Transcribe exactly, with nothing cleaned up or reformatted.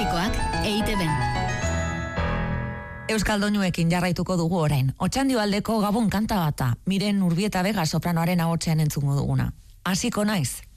klasikoak E I Te Ben. Euskaldoinuekin jarraituko dugu orain. Otxandio aldeko Gabon kanta bata, Miren Urbieta Vega sopranoaren ahotsean entzungo duguna. Hasiko naiz.